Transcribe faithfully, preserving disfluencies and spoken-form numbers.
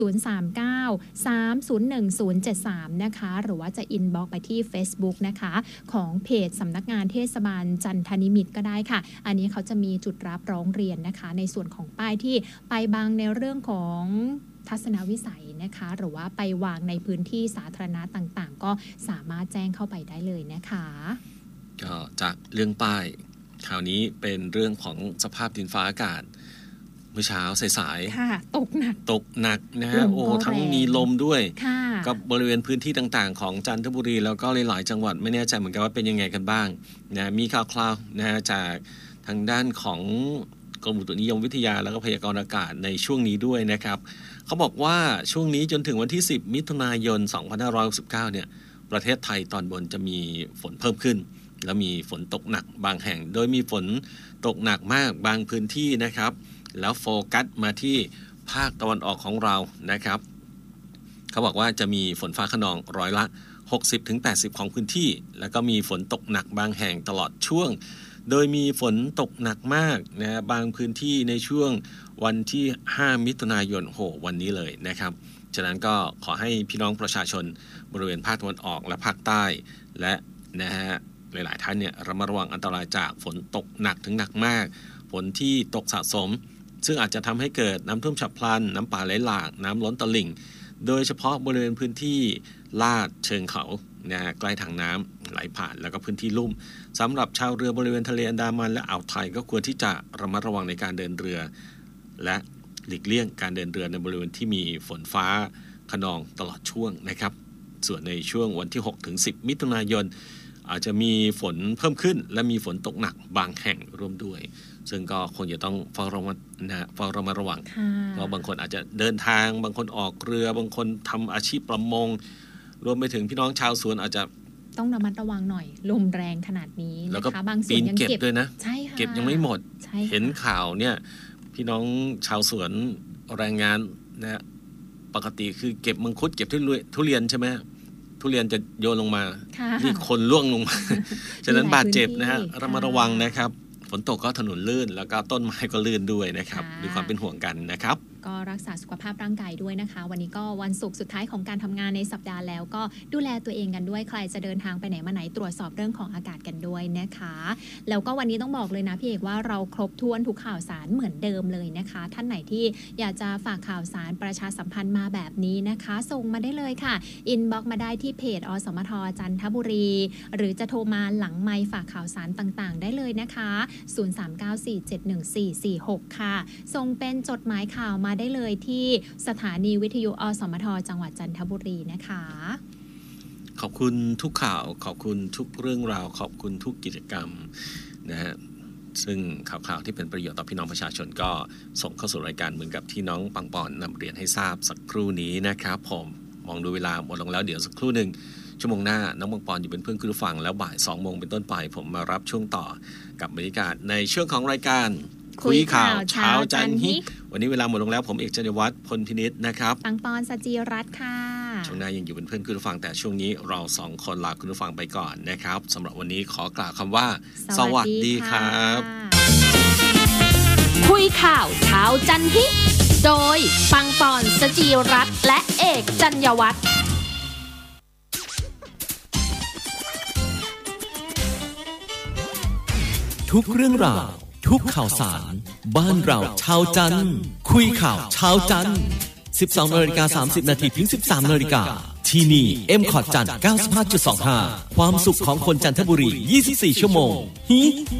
ศูนย์ สาม เก้า สาม ศูนย์ หนึ่ง ศูนย์ เจ็ด สามนะคะหรือว่าจะอินบ็อกซ์ไปที่ Facebook นะคะของเพจสำนักงานเทศบาลจันทนิมิตรก็ได้ค่ะอันนี้เขาจะมีจุดรับร้องเรียนนะคะในส่วนของป้ายที่ไปบางในเรื่องของทัศนวิสัยนะคะหรือว่าไปวางในพื้นที่สาธารณะต่างๆก็สามารถแจ้งเข้าไปได้เลยนะคะก็จากเรื่องป้ายคราวนี้เป็นเรื่องของสภาพดินฟ้าอากาศเมื่อเช้าสายๆค่ะตกหนักตกหนักนะฮะโอ้ทั้งมีลมด้วยกับบริเวณพื้นที่ต่างๆของจันทบุรีแล้วก็หลายๆจังหวัดไม่แน่ใจเหมือนกันว่าเป็นยังไงกันบ้างนะมีข่าวคราวนะฮะจากทางด้านของกรมอุตุนิยมวิทยาแล้วก็พยากรณ์อากาศในช่วงนี้ด้วยนะครับเขาบอกว่าช่วงนี้จนถึงวันที่สิบมิถุนายนสองพันห้าร้อยหกสิบเก้าเนี่ยประเทศไทยตอนบนจะมีฝนเพิ่มขึ้นแล้วมีฝนตกหนักบางแห่งโดยมีฝนตกหนักมากบางพื้นที่นะครับแล้วโฟกัสมาที่ภาคตะวันออกของเรานะครับเขาบอกว่าจะมีฝนฟ้าคะนองร้อยละ หกสิบถึงแปดสิบ ของพื้นที่แล้วก็มีฝนตกหนักบางแห่งตลอดช่วงโดยมีฝนตกหนักมากนะบางพื้นที่ในช่วงวันที่ห้ามิถุนายนโหวันนี้เลยนะครับฉะนั้นก็ขอให้พี่น้องประชาชนบริเวณภาคตะวันออกและภาคใต้และนะฮะหลายๆท่านเนี่ยระมัดระวังอันตรายจากฝนตกหนักถึงหนักมากฝนที่ตกสะสมซึ่งอาจจะทำให้เกิดน้ำท่วมฉับพลันน้ำป่าไหลหลากน้ำล้นตลิ่งโดยเฉพาะบริเวณพื้นที่ลาดเชิงเขานะใกล้ทางน้ำไหลผ่านแล้วก็พื้นที่ลุ่มสำหรับชาวเรือบริเวณทะเลอันดามันและอ่าวไทยก็ควรที่จะระมัดระวังในการเดินเรือและหลีกเลี่ยงการเดินเรือในบริเวณที่มีฝนฟ้าคะนองตลอดช่วงนะครับส่วนในช่วงวันที่หกถึงสิบมิถุนายนอาจจะมีฝนเพิ่มขึ้นและมีฝนตกหนักบางแห่งร่วมด้วยซึ่งก็คงจะต้องเฝ้าระมัดนะเฝ้าระมัดระวังเพราะบางคนอาจจะเดินทางบางคนออกเรือบางคนทำอาชีพประมงรวมไปถึงพี่น้องชาวสวนอาจจะต้องระมัดระวังหน่อยลมแรงขนาดนี้นะคะบางส่วนยังเก็บด้วยนะใช่ค่ะเก็บยังไม่หมดเห็นข่าวเนี่ยพี่น้องชาวสวนแรงงานนะปกติคือเก็บมังคุดเก็บทุเรียนใช่ไหมทุเรียนจะโยนลงมานี่คนล่วงลงมาฉะนั้นบาดเจ็บนะฮะระมัดระวังนะครับฝนตกก็ถนนลื่นแล้วก็ต้นไม้ก็ลื่นด้วยนะครับด้วยความเป็นห่วงกันนะครับก็รักษาสุขภาพร่างกายด้วยนะคะวันนี้ก็วันศุกร์สุดท้ายของการทำงานในสัปดาห์แล้วก็ดูแลตัวเองกันด้วยใครจะเดินทางไปไหนมาไหนตรวจสอบเรื่องของอากาศกันด้วยนะคะแล้วก็วันนี้ต้องบอกเลยนะพี่เอกว่าเราครบถ้วนทุกข่าวสารเหมือนเดิมเลยนะคะท่านไหนที่อยากจะฝากข่าวสารประชาสัมพันธ์มาแบบนี้นะคะส่งมาได้เลยค่ะอินบ็อกซ์มาได้ที่เพจอสมทจันทบุรีหรือจะโทรมาหลังไมค์ฝากข่าวสารต่างๆได้เลยนะคะศูนย์ สาม เก้า สี่ เจ็ด หนึ่ง สี่ สี่ หกค่ะส่งเป็นจดหมายข่าวมาได้เลยที่สถานีวิทยุอสมทจังหวัดจันทบุรีนะคะขอบคุณทุกข่าวขอบคุณทุกเรื่องราวขอบคุณทุกกิจกรรมนะฮะซึ่งข่าวๆที่เป็นประโยชน์ต่อพี่น้องประชาชนก็ส่งเข้าสู่รายการเหมือนกับที่น้องปังปอนนำเรียนให้ทราบสักครู่นี้นะครับผมมองดูเวลาหมดลงแล้วเดี๋ยวสักครู่หนึ่งชั่วโมงหน้าน้องปังปอนอยู่เป็นเพื่อนคุณผู้ฟังแล้วบ่ายสองโมงเป็นต้นไปผมมารับช่วงต่อกับบรรยากาศในช่วงของรายการคุยข่าวเช้าจันทร์ฮิวันนี้เวลาหมดลงแล้วผมเอกชัยวัฒน์พลพินิจนะครับปังปอนสจิรัตน์ค่ะช่วงหน้ายังอยู่เป็นเพื่อนคุณผู้ฟังแต่ช่วงนี้เราสองคนลาคุณผู้ฟังไปก่อนนะครับสำหรับวันนี้ขอกล่าวคำว่าสวัสดีครับคุยข่าวเช้าจันทร์ฮิโดยปังปอนสจิรัตน์และเอกชัยวัฒน์ทุกเรื่องราวทุกข่าวสารบ้านเราชาวจันทร์คุยข่าวเช้าจันทร์ สิบสองนาฬิกาสามสิบนาทีถึง สิบสามนาฬิกาที่นี่ เอ็ม คอร์ด จันทร์ เก้าสิบห้าจุดสองห้า ความสุขของคนจันทบุรียี่สิบสี่ชั่วโมงฮิ